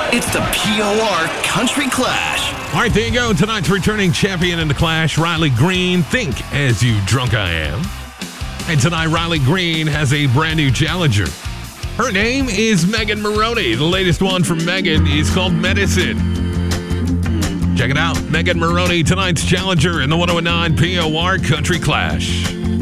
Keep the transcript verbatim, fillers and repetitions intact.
It's the P O R Country Clash. All right, there you go. Tonight's returning champion in the Clash, Riley Green. Think as you drunk I am. And tonight, Riley Green has a brand new challenger. Her name is Megan Moroney. The latest one from Megan is called Medicine. Check it out. Megan Moroney, tonight's challenger in the one oh nine P O R Country Clash.